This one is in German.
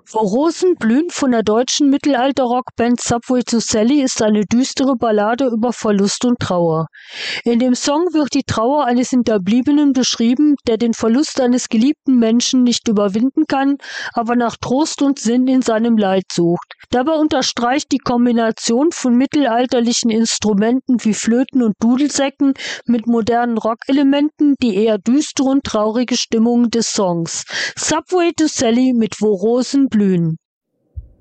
Wo Rosen blühen von der deutschen Mittelalter-Rockband Subway to Sally ist eine düstere Ballade über Verlust und Trauer. In dem Song wird die Trauer eines Hinterbliebenen beschrieben, der den Verlust eines geliebten Menschen nicht überwinden kann, aber nach Trost und Sinn in seinem Leid sucht. Dabei unterstreicht die Kombination von mittelalterlichen Instrumenten wie Flöten und Dudelsäcken mit modernen Rockelementen die eher düstere und traurige Stimmung des Songs. Subway to Sally mit Wo Rosen blühen.